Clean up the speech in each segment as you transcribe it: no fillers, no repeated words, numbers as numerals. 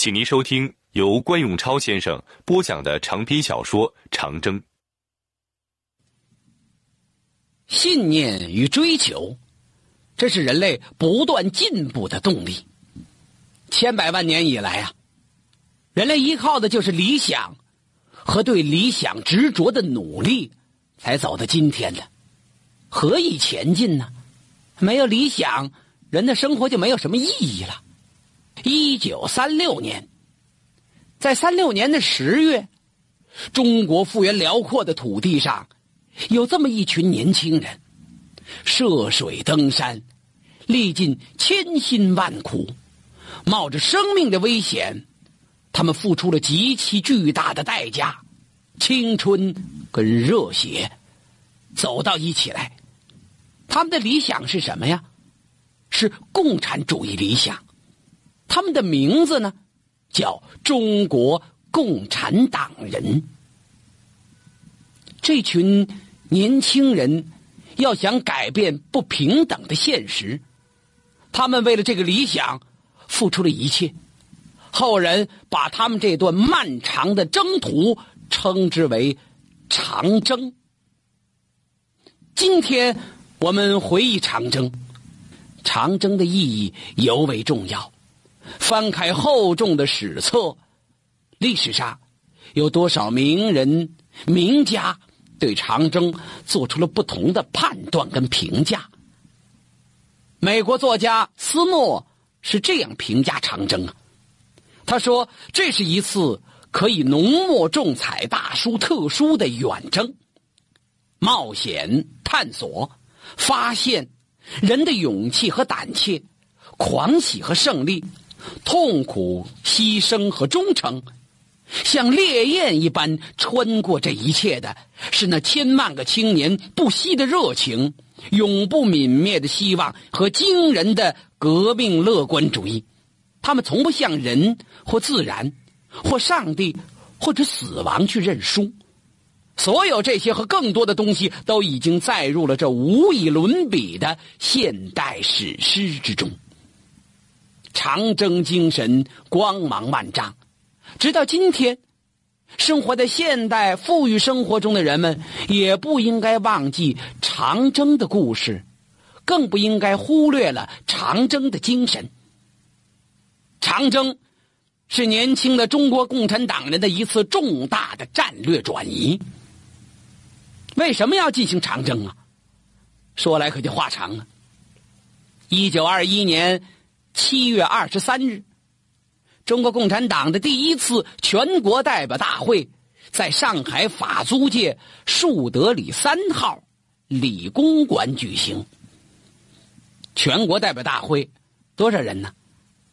请您收听由关永超先生播讲的长篇小说《长征》。 信念与追求，这是人类不断进步的动力。千百万年以来啊，人类依靠的就是理想和对理想执着的努力，才走到今天的。何以前进呢？没有理想，人的生活就没有什么意义了。1936年，在36年的10月，中国幅员辽阔的土地上，有这么一群年轻人，涉水登山，历尽千辛万苦，冒着生命的危险，他们付出了极其巨大的代价，青春跟热血走到一起来。他们的理想是什么呀？是共产主义理想。他们的名字呢，叫中国共产党人。这群年轻人要想改变不平等的现实，他们为了这个理想付出了一切。后人把他们这段漫长的征途称之为长征。今天我们回忆长征，长征的意义尤为重要。翻开厚重的史册，历史上有多少名人名家对长征做出了不同的判断跟评价。美国作家斯诺是这样评价长征啊，他说，这是一次可以浓墨重彩大书特书的远征，冒险探索发现人的勇气和胆怯，狂喜和胜利，痛苦牺牲和忠诚，像烈焰一般穿过这一切的是那千万个青年不息的热情，永不泯灭的希望和惊人的革命乐观主义。他们从不向人或自然或上帝或者死亡去认输。所有这些和更多的东西都已经载入了这无以伦比的现代史诗之中。长征精神光芒万丈，直到今天，生活在现代富裕生活中的人们也不应该忘记长征的故事，更不应该忽略了长征的精神。长征是年轻的中国共产党人的一次重大的战略转移。为什么要进行长征啊？说来可就话长了。1921年7月23日，中国共产党的第一次全国代表大会在上海法租界树德里3号理工馆举行。全国代表大会多少人呢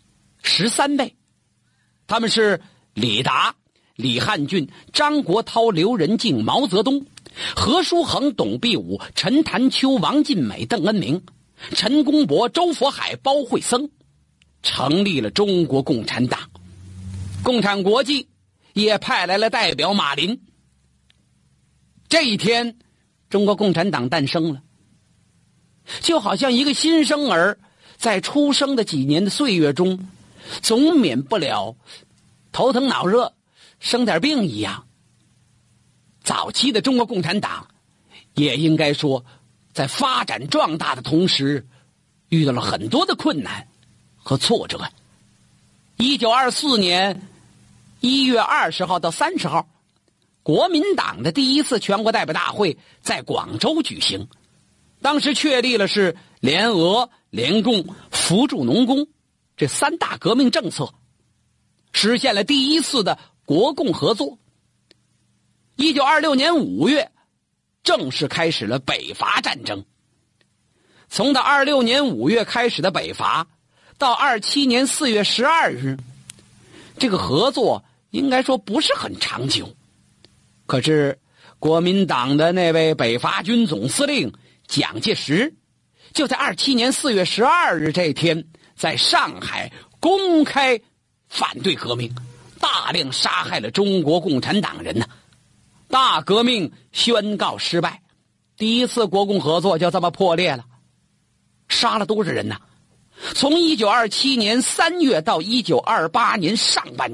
？13位。他们是李达、李汉俊、张国焘、刘仁静、毛泽东、何书衡、董必武、陈潭秋、王尽美、邓恩铭、陈公博、周佛海、包惠僧，成立了中国共产党。共产国际也派来了代表马林。这一天，中国共产党诞生了。就好像一个新生儿在出生的几年的岁月中，总免不了头疼脑热，生点病一样。早期的中国共产党也应该说，在发展壮大的同时，遇到了很多的困难和挫折。1924年1月20号到30号，国民党的第一次全国代表大会在广州举行。当时确立了是联俄、联共、扶助农工这3大革命政策，实现了第一次的国共合作。1926年5月，正式开始了北伐战争。从到26年5月开始的北伐，到27年4月12日，这个合作应该说不是很长久。可是国民党的那位北伐军总司令蒋介石，就在27年4月12日这天，在上海公开反对革命，大量杀害了中国共产党人呐。大革命宣告失败，第一次国共合作就这么破裂了。杀了多少人呢？ 从1927年3月到1928年上半年。